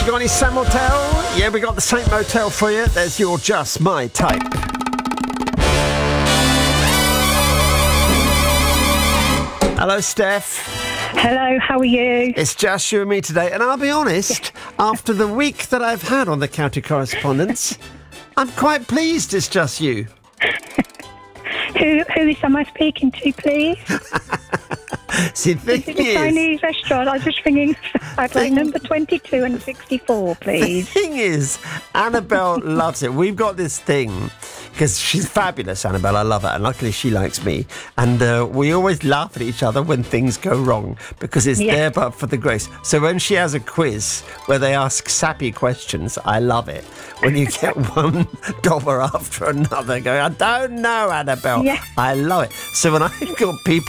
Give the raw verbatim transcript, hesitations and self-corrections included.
You got any Sam Motel? Yeah, we got the Saint Motel for you. There's your Just My Type. Hello, Steph. Hello, how are you? It's just you and me today. And I'll be honest, after the week that I've had on the County Correspondence, I'm quite pleased it's just you. Who, who is am I speaking to, please? See, the Is thing it a is, Chinese restaurant? I was just ringing. I'd like Thing- number twenty-two and sixty-four, the please. thing is, Annabelle loves it. We've got this thing, because she's fabulous, Annabelle. I love her. And luckily she likes me. And uh, we always laugh at each other when things go wrong, because it's Yeah. there but for the grace. So when she has a quiz where they ask sappy questions, I love it. When you get one dobber after another going, I don't know, Annabelle. Yeah. I love it. So when I've got people